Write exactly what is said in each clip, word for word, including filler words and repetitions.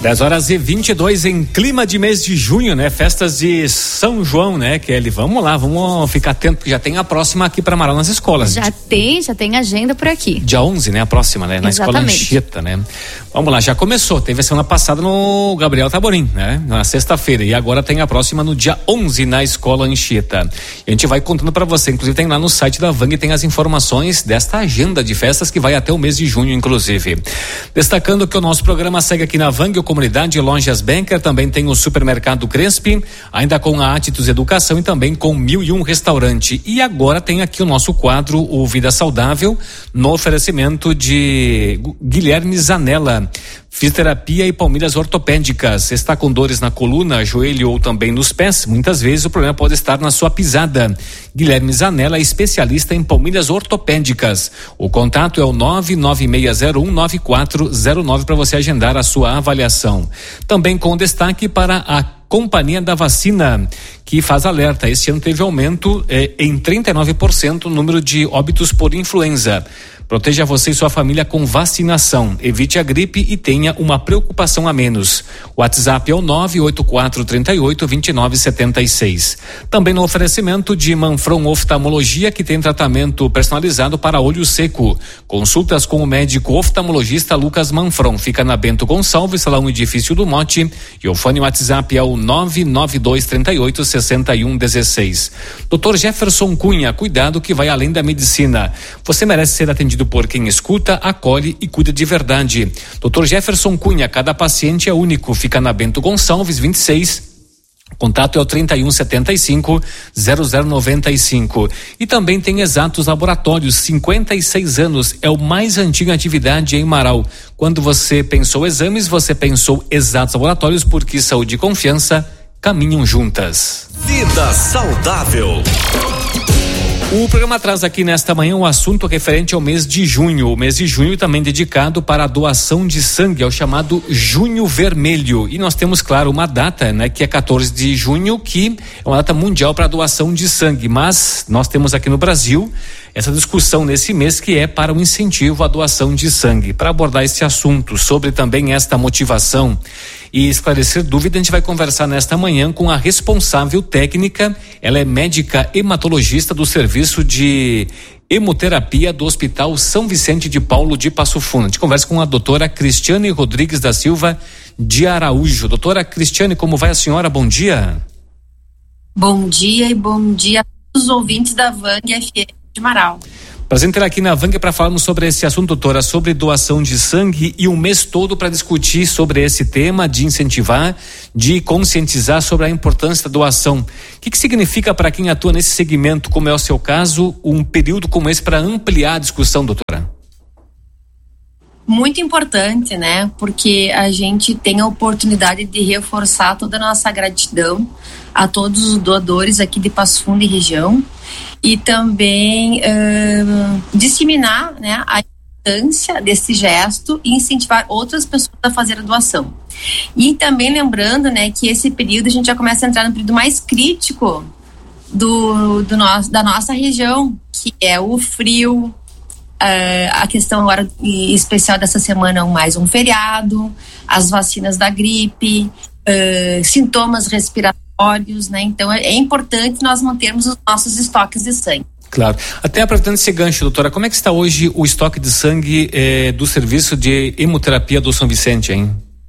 dez horas e vinte e dois em clima de mês de junho, né? Festas de São João, né, Kelly? Vamos lá, vamos ficar atento, porque já tem a próxima aqui para Marau nas escolas. Já tem, já tem agenda por aqui. Dia onze, né? A próxima, né? Na Exatamente. Escola Anchieta, né? Vamos lá, já começou. Teve a semana passada no Gabriel Taborim, né? Na sexta-feira. E agora tem a próxima no dia onze na Escola Anchieta. A gente vai contando para você. Inclusive tem lá no site da Vang, tem as informações desta agenda de festas que vai até o mês de junho, inclusive. Destacando que o nosso programa segue aqui na Vang, o Comunidade Lojas Banker, também tem o Supermercado Crespi, ainda com a Atitus Educação e também com Mil e Um Restaurante. E agora tem aqui o nosso quadro, o Vida Saudável, no oferecimento de Guilherme Zanella. Fisioterapia e palmilhas ortopédicas. Está com dores na coluna, joelho ou também nos pés? Muitas vezes o problema pode estar na sua pisada. Guilherme Zanella é especialista em palmilhas ortopédicas. O contato é o nove nove seis zero um nove quatro zero nove para você agendar a sua avaliação. Também com destaque para a Companhia da Vacina, que faz alerta. Este ano teve aumento eh, em trinta e nove por cento no número de óbitos por influenza. Proteja você e sua família com vacinação. Evite a gripe e tenha uma preocupação a menos. O WhatsApp é o nove oito quatro três oito dois nove sete seis. Também no oferecimento de Manfron Oftalmologia, que tem tratamento personalizado para olho seco. Consultas com o médico oftalmologista Lucas Manfron. Fica na Bento Gonçalves, Salão Edifício do Mote. E o fone WhatsApp é o nove nove dois três oito seis um um seis. doutor Jefferson Cunha, cuidado que vai além da medicina. Você merece ser atendido por quem escuta, acolhe e cuida de verdade. doutor Jefferson Cunha, cada paciente é único. Fica na Bento Gonçalves vinte e seis. O contato é o trinta e um setenta e cinco zero zero noventa e cinco. E também tem Exatos Laboratórios, cinquenta e seis anos, é o mais antiga atividade em Marau. Quando você pensou exames, você pensou Exatos Laboratórios, porque saúde e confiança caminham juntas. Vida Saudável. O programa traz aqui nesta manhã um assunto referente ao mês de junho. O mês de junho também dedicado para a doação de sangue, é o chamado Junho Vermelho. E nós temos, claro, uma data, né, que é quatorze de junho, que é uma data mundial para a doação de sangue. Mas nós temos aqui no Brasil essa discussão nesse mês que é para o incentivo à doação de sangue. Para abordar esse assunto, sobre também esta motivação e esclarecer dúvida, a gente vai conversar nesta manhã com a responsável técnica. Ela é médica hematologista do serviço de hemoterapia do Hospital São Vicente de Paulo de Passo Fundo. A gente conversa com a doutora Cristiane Rodrigues da Silva de Araújo. Doutora Cristiane, como vai a senhora? Bom dia. Bom dia e bom dia a todos os ouvintes da Vang F M de Marau. Prazer em ter aqui na Vang para falarmos sobre esse assunto, doutora, sobre doação de sangue, e um mês todo para discutir sobre esse tema, de incentivar, de conscientizar sobre a importância da doação. O que, que significa para quem atua nesse segmento, como é o seu caso, um período como esse para ampliar a discussão, doutora? Muito importante, né? Porque a gente tem a oportunidade de reforçar toda a nossa gratidão a todos os doadores aqui de Passo Fundo e região, e também uh, disseminar, né, a importância desse gesto e incentivar outras pessoas a fazer a doação. E também lembrando, né, que esse período a gente já começa a entrar no período mais crítico do, do nosso, da nossa região, que é o frio. Uh, a questão agora especial dessa semana, mais um feriado, as vacinas da gripe, uh, sintomas respiratórios, né? Então é, é importante nós mantermos os nossos estoques de sangue. Claro. Até aproveitando esse gancho, doutora, como é que está hoje o estoque de sangue eh, do serviço de hemoterapia do São Vicente, hein?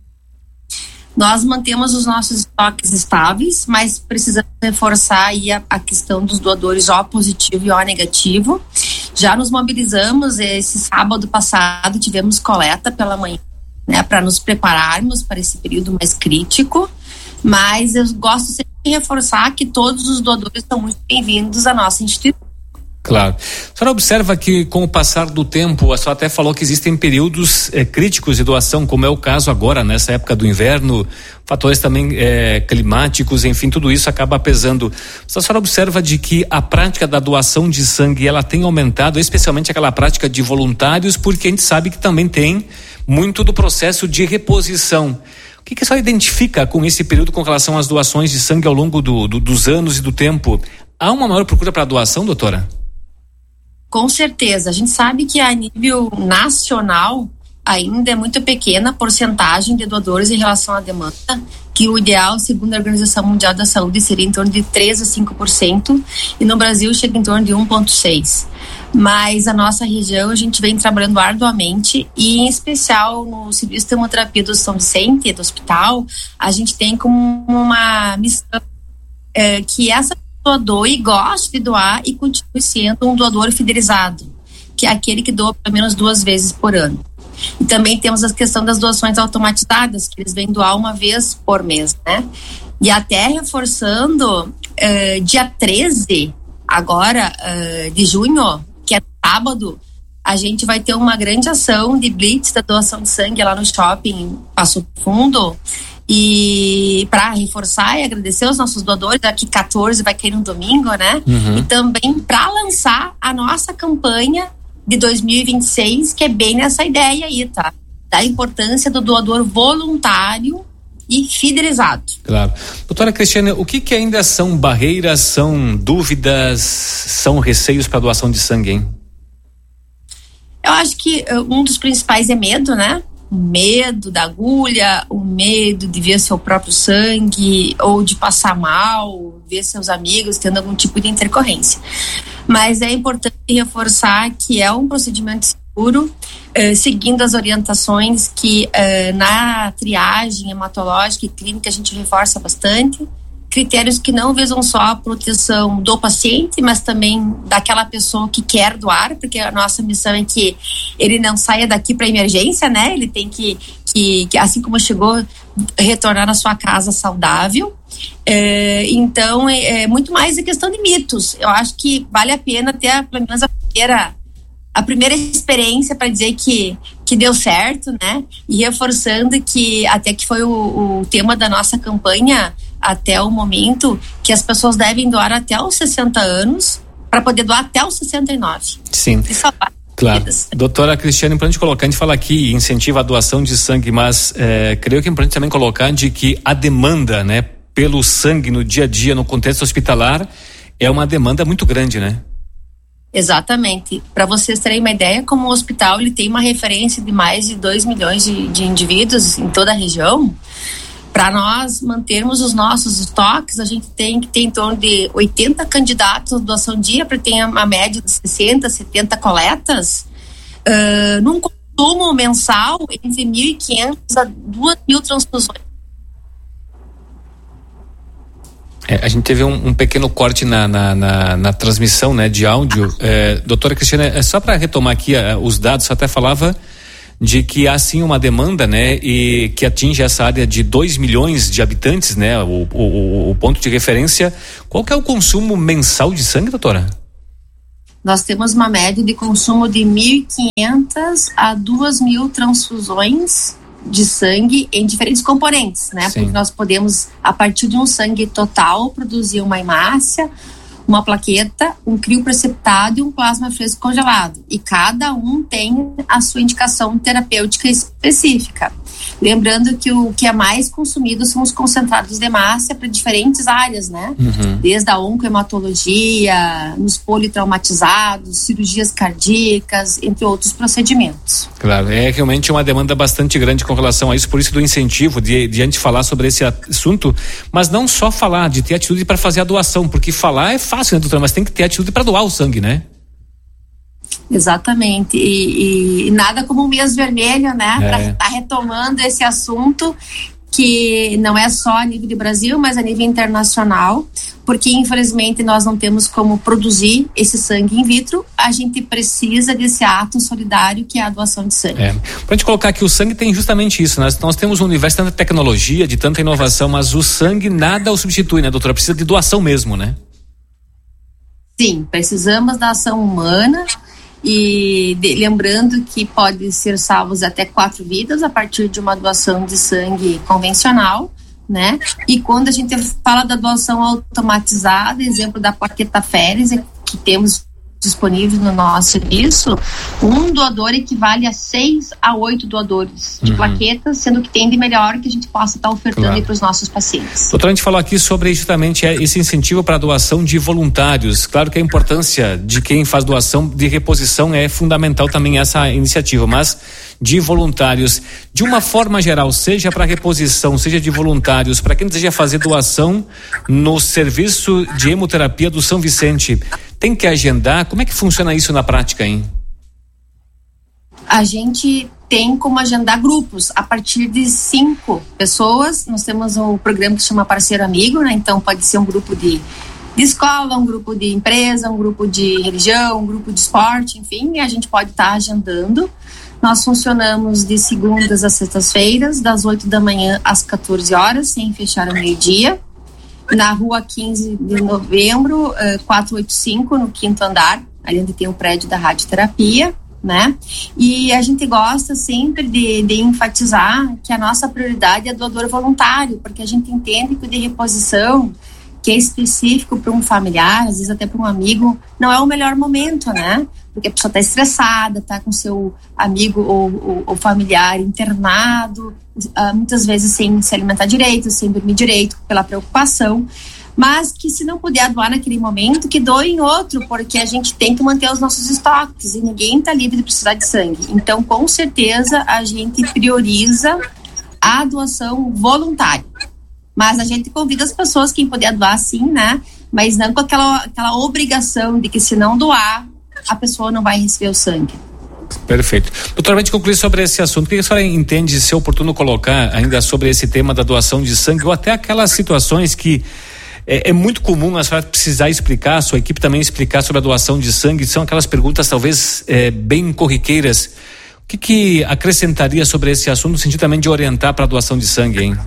Nós mantemos os nossos estoques estáveis, mas precisamos reforçar aí a, a questão dos doadores O positivo e O negativo. Já nos mobilizamos, esse sábado passado tivemos coleta pela manhã, né, para nos prepararmos para esse período mais crítico, mas eu gosto sempre de reforçar que todos os doadores são muito bem-vindos à nossa instituição. Claro. A senhora observa que com o passar do tempo, a senhora até falou que existem períodos eh, críticos de doação, como é o caso agora, nessa época do inverno, fatores também eh, climáticos, enfim, tudo isso acaba pesando. A senhora observa de que a prática da doação de sangue, ela tem aumentado, especialmente aquela prática de voluntários, porque a gente sabe que também tem muito do processo de reposição. O que, que a senhora identifica com esse período com relação às doações de sangue ao longo do, do, dos anos e do tempo? Há uma maior procura para a doação, doutora? Com certeza. A gente sabe que a nível nacional ainda é muito pequena a porcentagem de doadores em relação à demanda, que o ideal, segundo a Organização Mundial da Saúde, seria em torno de três a cinco por cento, e no Brasil chega em torno de um vírgula seis por cento. Mas a nossa região, a gente vem trabalhando arduamente, e em especial no Serviço de Hemoterapia do São Vicente, do hospital, a gente tem como uma missão é, que essa pessoa doe, goste de doar e continue sendo um doador fidelizado, que é aquele que doa pelo menos duas vezes por ano. E também temos a questão das doações automatizadas, que eles vêm doar uma vez por mês, né? E até reforçando, uh, dia treze, agora, uh, de junho, que é sábado, a gente vai ter uma grande ação de blitz da doação de sangue lá no shopping Passo Fundo, e para reforçar e agradecer os nossos doadores, daqui quatorze vai cair no domingo, né? Uhum. E também para lançar a nossa campanha de dois mil e vinte e seis, que é bem nessa ideia aí, tá? Da importância do doador voluntário e fidelizado. Claro. Doutora Cristiane, o que que ainda são barreiras, são dúvidas, são receios para doação de sangue, hein? Eu acho que uh, um dos principais é medo, né? O medo da agulha, o medo de ver seu próprio sangue, ou de passar mal, ver seus amigos tendo algum tipo de intercorrência. Mas é importante reforçar que é um procedimento seguro, eh, seguindo as orientações que eh, na triagem hematológica e clínica a gente reforça bastante. Critérios que não visam só a proteção do paciente, mas também daquela pessoa que quer doar, porque a nossa missão é que ele não saia daqui para emergência, né? Ele tem que, que, que, assim como chegou, retornar à sua casa saudável. É, então, é, é muito mais a questão de mitos. Eu acho que vale a pena ter a, pelo menos a primeira, a primeira experiência para dizer que, que deu certo, né? E reforçando que até que foi o, o tema da nossa campanha até o momento, que as pessoas devem doar até os sessenta anos para poder doar até os sessenta e nove. Sim. E salvar. Claro. Doutora Cristiane, para a gente colocar, a gente fala aqui incentiva a doação de sangue, mas é, creio que é importante também colocar de que a demanda, né, pelo sangue no dia a dia, no contexto hospitalar, é uma demanda muito grande, né? Exatamente. Para vocês terem uma ideia, como o hospital ele tem uma referência de mais de dois milhões de, de indivíduos em toda a região, para nós mantermos os nossos estoques, a gente tem que ter em torno de oitenta candidatos à doação dia, para ter uma média de sessenta, setenta coletas, uh, num consumo mensal entre mil e quinhentas a duas mil transfusões. É, a gente teve um, um pequeno corte na, na, na, na transmissão, né, de áudio. É, doutora Cristiane, é só para retomar aqui uh, os dados, você até falava de que há sim uma demanda, né, e que atinge essa área de dois milhões de habitantes, né, o, o, o ponto de referência. Qual que é o consumo mensal de sangue, doutora? Nós temos uma média de consumo de mil e quinhentas a duas mil transfusões de sangue em diferentes componentes, né? Sim. Porque nós podemos, a partir de um sangue total, produzir uma hemácia, uma plaqueta, um criopreceptado e um plasma fresco congelado. E cada um tem a sua indicação terapêutica específica. Lembrando que o que é mais consumido são os concentrados de hemácia para diferentes áreas, né? Uhum. Desde a oncohematologia, nos politraumatizados, cirurgias cardíacas, entre outros procedimentos. Claro, é realmente uma demanda bastante grande com relação a isso, por isso do incentivo de, de a gente falar sobre esse assunto, mas não só falar, de ter atitude para fazer a doação, porque falar é fácil, né, doutora, mas tem que ter atitude para doar o sangue, né? Exatamente, e, e nada como um mês vermelho, né, é. para estar tá retomando esse assunto que não é só a nível de Brasil, mas a nível internacional, porque infelizmente nós não temos como produzir esse sangue in vitro, a gente precisa desse ato solidário que é a doação de sangue. É. Pra gente colocar aqui, o sangue tem justamente isso, nós, nós temos um universo de tanta tecnologia, de tanta inovação, mas o sangue nada o substitui, né, doutora? Precisa de doação mesmo, né? Sim, precisamos da ação humana. E de, lembrando que pode ser salvos até quatro vidas a partir de uma doação de sangue convencional, né? E quando a gente fala da doação automatizada, exemplo da plaqueta Féris, que temos disponível no nosso serviço, um doador equivale a seis a oito doadores de uhum. plaquetas, sendo que tem de melhor que a gente possa estar ofertando claro. para os nossos pacientes. Doutora, a gente falou aqui sobre justamente esse incentivo para a doação de voluntários. Claro que a importância de quem faz doação de reposição é fundamental também essa iniciativa, mas de voluntários. De uma forma geral, seja para reposição, seja de voluntários, para quem deseja fazer doação no serviço de hemoterapia do São Vicente, tem que agendar? Como é que funciona isso na prática, hein? A gente tem como agendar grupos a partir de cinco pessoas. Nós temos um programa que se chama Parceiro Amigo, né? Então pode ser um grupo de, de escola, um grupo de empresa, um grupo de religião, um grupo de esporte, enfim, e a gente pode estar tá agendando. Nós funcionamos de segundas a sextas-feiras, das oito da manhã às quatorze horas, sem fechar ao meio-dia, na rua quinze de novembro, quatrocentos e oitenta e cinco, no quinto andar, ali onde tem o prédio da radioterapia, né? E a gente gosta sempre de, de enfatizar que a nossa prioridade é doador voluntário, porque a gente entende que o de reposição, que é específico para um familiar, às vezes até para um amigo, não é o melhor momento, né? Porque a pessoa está estressada, está com seu amigo ou, ou, ou familiar internado, uh, muitas vezes sem se alimentar direito, sem dormir direito, pela preocupação, mas que se não puder doar naquele momento, que doe em outro, porque a gente tem que manter os nossos estoques e ninguém está livre de precisar de sangue. Então, com certeza, a gente prioriza a doação voluntária. Mas a gente convida as pessoas, quem puder doar sim, né? Mas não com aquela, aquela obrigação de que se não doar, a pessoa não vai receber o sangue. Perfeito. Doutora, para a gente concluir sobre esse assunto, o que a senhora entende ser oportuno colocar ainda sobre esse tema da doação de sangue ou até aquelas situações que é, é muito comum a senhora precisar explicar, a sua equipe também explicar sobre a doação de sangue, são aquelas perguntas talvez é, bem corriqueiras. O que que acrescentaria sobre esse assunto no sentido também de orientar para a doação de sangue, hein?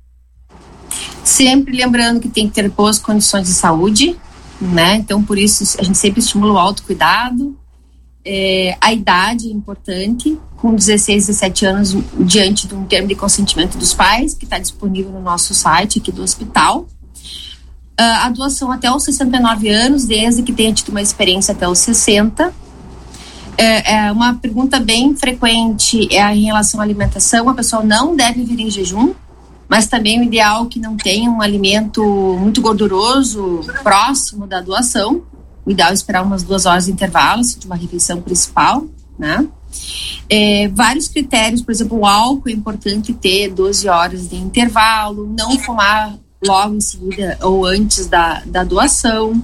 Sempre lembrando que tem que ter boas condições de saúde, né? Então, por isso, a gente sempre estimula o autocuidado. É, a idade é importante, com dezesseis, dezessete anos, diante de um termo de consentimento dos pais, que está disponível no nosso site aqui do hospital. Uh, a doação até os sessenta e nove anos, desde que tenha tido uma experiência até os sessenta. É, é uma pergunta bem frequente é em relação à alimentação. A pessoa não deve vir em jejum, mas também o ideal é que não tenha um alimento muito gorduroso próximo da doação. O ideal é esperar umas duas horas de intervalo de uma refeição principal, né? É, vários critérios, por exemplo, o álcool é importante ter doze horas de intervalo, não fumar logo em seguida ou antes da, da doação.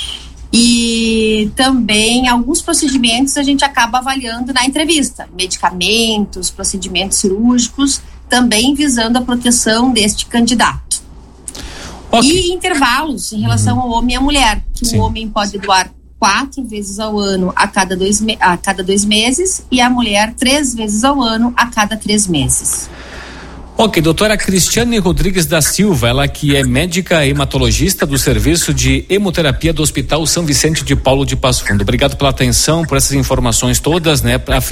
E também alguns procedimentos a gente acaba avaliando na entrevista, medicamentos, procedimentos cirúrgicos, também visando a proteção deste candidato. Okay. E intervalos em relação uhum. ao homem e à mulher, que Sim. o homem pode doar quatro vezes ao ano a cada dois, me- a cada dois meses e a mulher três vezes ao ano a cada três meses. Ok, doutora Cristiane Rodrigues da Silva, ela que é médica hematologista do Serviço de Hemoterapia do Hospital São Vicente de Paulo de Passo Fundo. Obrigado pela atenção, por essas informações todas, né? Pra